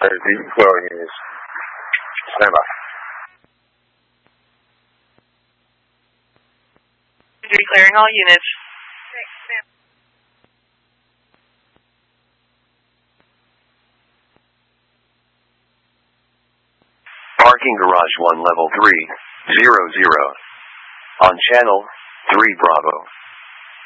Well, units. Stand by. Declaring all units. Parking garage 1 level 300. On channel 3 Bravo.